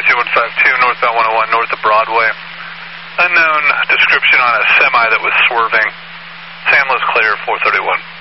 22-152, northbound 101, north of Broadway. Unknown description on a semi that was swerving. San Luis clear, 431.